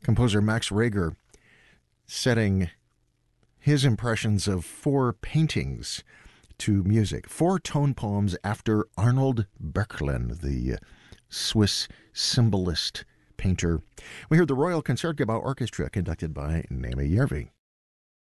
Composer Max Reger setting his impressions of four paintings to music. Four tone poems after Arnold Böcklin, the Swiss symbolist painter. We heard the Royal Concertgebouw Orchestra conducted by Naima Järvi.